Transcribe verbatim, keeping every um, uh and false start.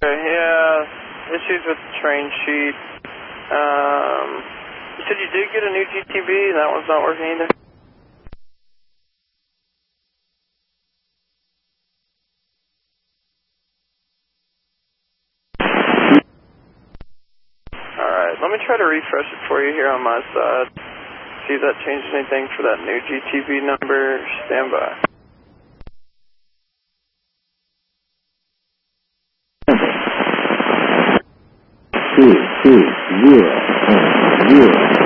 Yeah, issues with the train sheet. Um, you said you did get a new G T B, and that one's not working either? Alright, let me try to refresh it for you here on my side. See if that changes anything for that new G T B number. Stand by. Two, two, zero, zero.